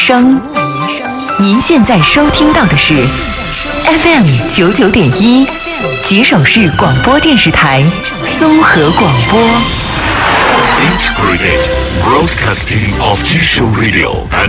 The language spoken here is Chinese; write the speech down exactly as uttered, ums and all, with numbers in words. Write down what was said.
声，您现在收听到的是 F M 九九点一，吉首市广播电视台综合广播。 Integrated Broadcasting of Jisho Radio and